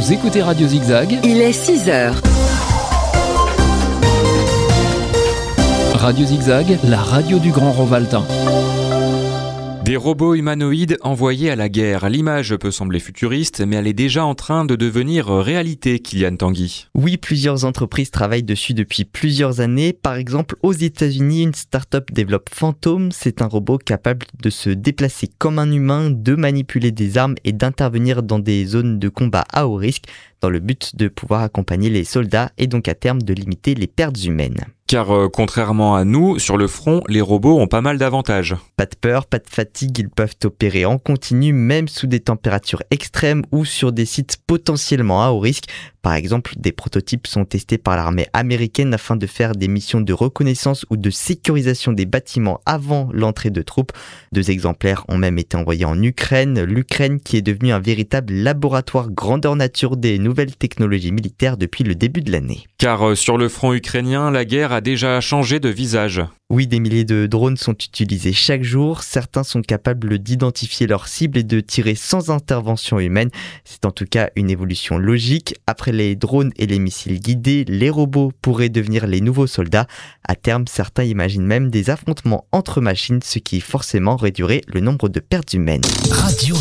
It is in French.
Vous écoutez Radio Zigzag. Il est 6h. Radio Zigzag, la radio du Grand Rovaltain. Des robots humanoïdes envoyés à la guerre. L'image peut sembler futuriste, mais elle est déjà en train de devenir réalité, Kylian Tanguy. Oui, plusieurs entreprises travaillent dessus depuis plusieurs années. Par exemple, aux États-Unis, une start-up développe Phantom. C'est un robot capable de se déplacer comme un humain, de manipuler des armes et d'intervenir dans des zones de combat à haut risque, dans le but de pouvoir accompagner les soldats et donc à terme de limiter les pertes humaines. Car contrairement à nous, sur le front, les robots ont pas mal d'avantages. Pas de peur, pas de fatigue, ils peuvent opérer en continu, même sous des températures extrêmes ou sur des sites potentiellement à haut risque. Par exemple, des prototypes sont testés par l'armée américaine afin de faire des missions de reconnaissance ou de sécurisation des bâtiments avant l'entrée de troupes. 2 exemplaires ont même été envoyés en Ukraine, l'Ukraine qui est devenue un véritable laboratoire grandeur nature des nouvelles technologies militaires depuis le début de l'année. Car sur le front ukrainien, la guerre a déjà changé de visage. Oui, des milliers de drones sont utilisés chaque jour. Certains sont capables d'identifier leurs cibles et de tirer sans intervention humaine. C'est en tout cas une évolution logique. Après les drones et les missiles guidés, les robots pourraient devenir les nouveaux soldats. À terme, certains imaginent même des affrontements entre machines, ce qui forcément réduirait le nombre de pertes humaines. Radio